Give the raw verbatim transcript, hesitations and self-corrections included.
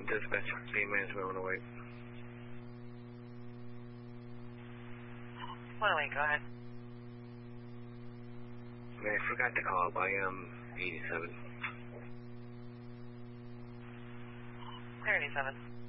Dispatch, main management one oh eight. one oh eight, go ahead. Man, I forgot to call up. I am eighty-seven. thirty-seven.